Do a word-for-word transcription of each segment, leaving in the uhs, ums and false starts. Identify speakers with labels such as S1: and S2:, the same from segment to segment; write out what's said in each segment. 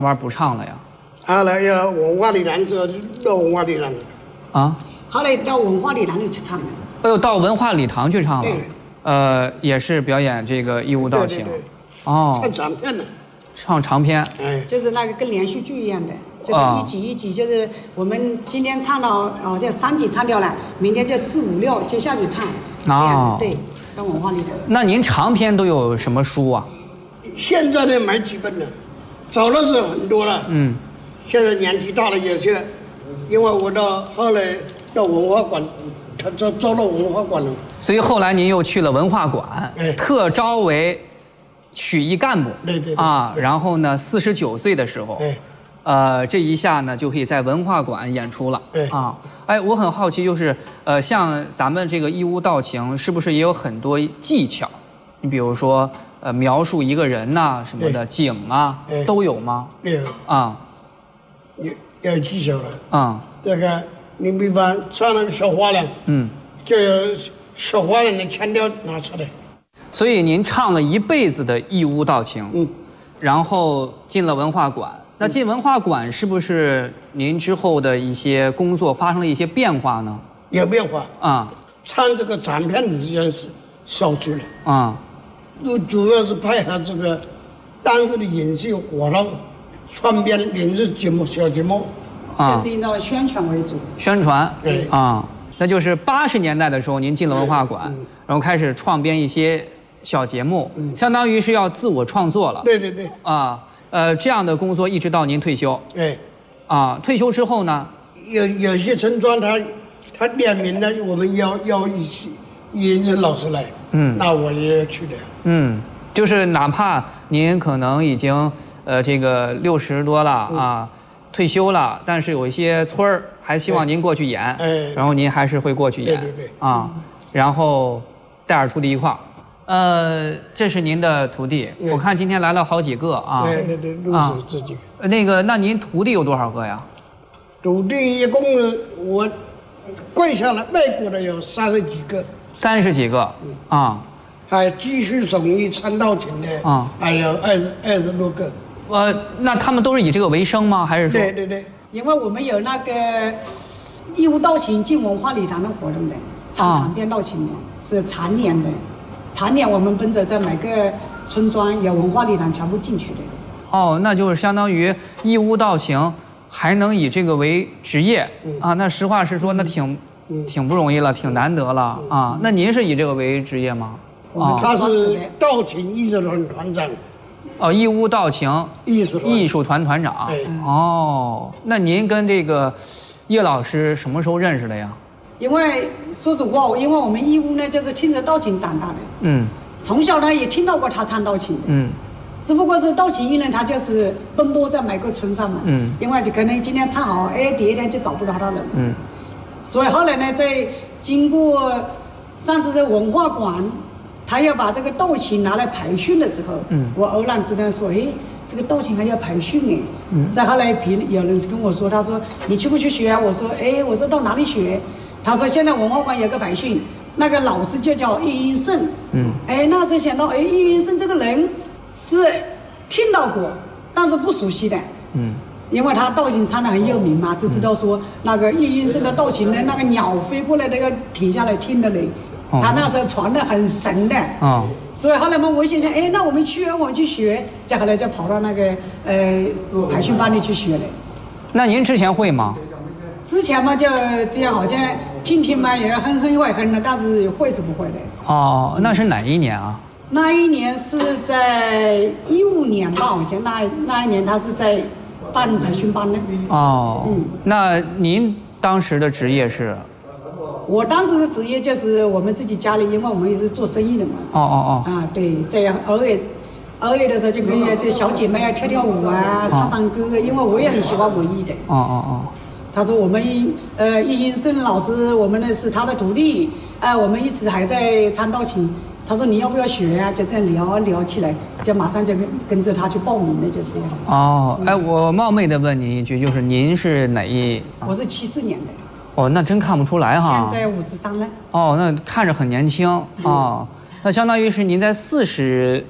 S1: 慢不唱了呀？
S2: 后来要文化礼堂之后就到文化礼堂了。
S1: 啊？
S3: 后来到文化礼堂里去唱了。
S1: 哎呦，到文化礼堂去唱了。
S3: 对。
S1: 呃，也是表演这个义乌道情。
S2: 对对对。
S1: 哦。
S2: 唱长片的。
S1: 唱长篇。
S2: 哎。
S3: 就是那个跟连续剧一样的，就是一集一集，就是我们今天唱到好像三集唱掉了，明天就四五六接下去唱。这样的。对。到文化礼堂。
S1: 那您长篇都有什么书啊？
S2: 现在呢，买几本了，早的是很多了。嗯。现在年纪大了，有些，因为我到后来到文化馆，他招招到文化馆了。
S1: 所以后来您又去了文化馆，哎、特招为曲艺干部。
S2: 对对对。
S1: 啊，然后呢，四十九岁的时候，哎，呃，这一下呢就可以在文化馆演出了。哎啊，哎，我很好奇，就是呃，像咱们这个义乌道情，是不是也有很多技巧？你比如说，呃，描述一个人呐、啊、什么的景啊，都有吗？
S2: 有
S1: 啊，
S2: 有有技巧的
S1: 啊。
S2: 这个，你比方唱那个小花脸，嗯，就有小花脸的腔调拿出来。
S1: 所以您唱了一辈子的义乌道情，嗯，然后进了文化馆。那进文化馆是不是您之后的一些工作发生了一些变化呢？
S2: 有变化
S1: 啊，
S2: 唱这个长片的时间是少去了
S1: 啊。
S2: 都主要是配合这个当时的影视活动、创编影视节目、小节目，
S3: 啊，就是以那宣传为主。
S1: 宣传，
S2: 对
S1: 啊，那就是八十年代的时候，您进了文化馆，嗯、然后开始创编一些小节目，嗯、相当于是要自我创作了。
S2: 对对对。啊，
S1: 呃，这样的工作一直到您退休。
S2: 对。
S1: 啊，退休之后呢？
S2: 有有些村庄他他点名了，我们要要一些影视老师来。嗯，那我也要去的。嗯，
S1: 就是哪怕您可能已经呃这个六十多了啊，嗯、退休了，但是有一些村儿还希望您过去演，哎，然后您还是会过去演，
S2: 对对对
S1: 啊，然后带着徒弟一块儿，呃，这是您的徒弟，嗯、我看今天来了好几个啊，
S2: 对对对，六十自己。
S1: 啊、那个，那您徒弟有多少个呀？
S2: 徒弟一共我跪下来拜过的有三十几个。
S1: 三十几个，嗯、啊，
S2: 还继续手艺唱道情的啊，还有二十二十多个。
S1: 呃，那他们都是以这个为生吗？还是说？
S2: 对对对。
S3: 因为我们有那个义乌道情进文化礼堂的活动的，唱长篇道情的，啊、是常年的，常年我们奔着在每个村庄有文化礼堂全部进去的。
S1: 哦，那就是相当于义乌道情还能以这个为职业、嗯、啊？那实话实说，那挺。挺不容易了，挺难得了啊！那您是以这个为职业吗？
S2: 啊，他是道情艺术团团长。
S1: 哦，义乌道情
S2: 艺术
S1: 艺术团团长。哦，那您跟这个叶老师什么时候认识的呀？
S3: 因为说实话，因为我们义乌呢，就是听着道情长大的。嗯。从小呢也听到过他唱道情的。嗯。只不过是道情艺人，他就是奔波在每个村上嘛。嗯。因为就可能今天唱好，哎，第二天就找不到他了。嗯。所以后来呢，在经过上次在文化馆，他要把这个道情拿来培训的时候，嗯，我偶然之间说，哎，这个道情还要培训哎，嗯，再后来别有人跟我说，他说你去不去学啊？我说，哎，我说到哪里学？他说现在文化馆有个培训，那个老师就叫叶云胜，嗯，哎，那时候想到，哎，叶云胜这个人是听到过，但是不熟悉的，嗯。因为他道情唱得很有名嘛，只知道说那个叶云胜的道情呢，那个鸟飞过来那个停下来听的嘞，哦、他那时候传得很神的。哦。所以后来嘛，我想想，哎，那我们去，我们去学，再后来就跑到那个呃培训班里去学了。
S1: 那您之前会吗？
S3: 之前嘛，就这样，好像听听嘛，也哼哼会哼的，但是会是不会的。
S1: 哦，那是哪一年啊？
S3: 那一年是在一五年吧，好像那那一年他是在。办培训班呢？
S1: 哦，嗯，那您当时的职业是？
S3: 我当时的职业就是我们自己家里，因为我们也是做生意的嘛。
S1: 哦哦哦。
S3: 啊，对，这样偶尔偶尔的时候就跟这小姐妹啊跳跳舞啊，唱唱歌，因为我也很喜欢文艺的。
S1: 哦哦哦。
S3: 他说我们呃叶云胜老师，我们呢是他的徒弟，哎、呃，我们一直还在唱道情。他说你要不要学啊？就这样聊聊起来，就马上就跟跟着他去报名了，就是这样。
S1: 哦，哎，我冒昧的问您一句，就是您是哪一？
S3: 我是七四年的。
S1: 哦，那真看不出来哈。
S3: 现在五十三了。
S1: 哦，那看着很年轻哦。那相当于是您在四十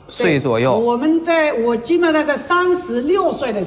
S1: 岁左右。
S3: 我们在我基本上在三十六岁的时候。